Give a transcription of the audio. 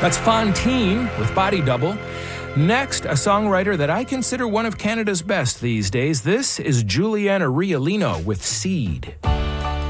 That's Fontaine with Body Double. Next, a songwriter that I consider one of Canada's best these days. This is Juliana Riolino with Seed.